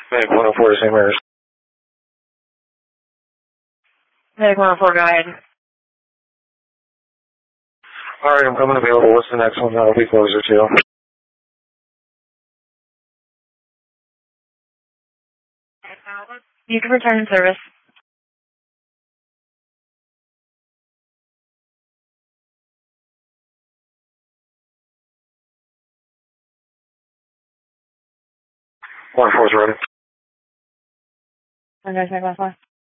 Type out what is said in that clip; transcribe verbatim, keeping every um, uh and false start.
Medic one oh four to Saint Mary's. Medic one oh four, go ahead. Alright, I'm coming available. What's the next one that'll be closer to? You can return to service. one oh four's ready. I'm going to check my phone.